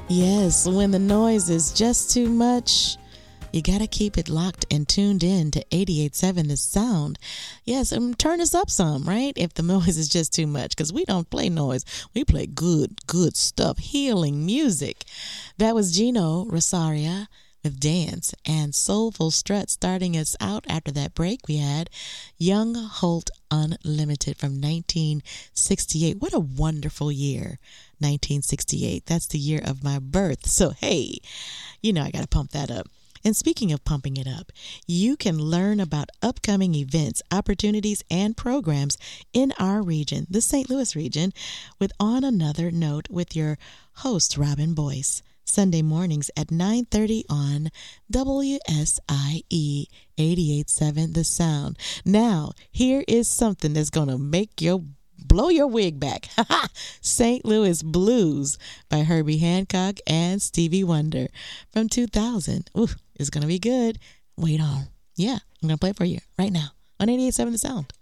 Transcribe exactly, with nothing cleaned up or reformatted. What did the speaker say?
Yes, when the noise is just too much, you got to keep it locked and tuned in to eighty-eight point seven The Sound. Yes, and turn us up some, right? If the noise is just too much, because we don't play noise. We play good, good stuff, healing music. That was Gino Rosaria with Dance and Soulful Strut starting us out. After that break, we had Young Holt Unlimited from nineteen sixty-eight. What a wonderful year, nineteen sixty-eight. That's the year of my birth. So, hey, you know I got to pump that up. And speaking of pumping it up, you can learn about upcoming events, opportunities, and programs in our region, the Saint Louis region, with On Another Note with your host, Robin Boyce. Sunday mornings at nine thirty on W S I E eighty-eight point seven The Sound. Now, here is something that's going to make your blow your wig back. Saint Louis Blues by Herbie Hancock and Stevie Wonder from two thousand. Ooh, it's going to be good. Wait on. Yeah, I'm going to play it for you right now on eighty-eight point seven The Sound.